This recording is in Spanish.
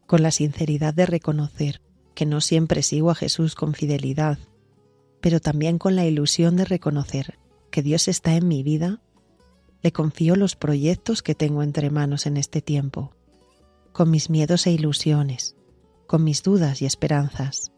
con la sinceridad de reconocer que no siempre sigo a Jesús con fidelidad, pero también con la ilusión de reconocer que Dios está en mi vida, le confío los proyectos que tengo entre manos en este tiempo, con mis miedos e ilusiones, con mis dudas y esperanzas.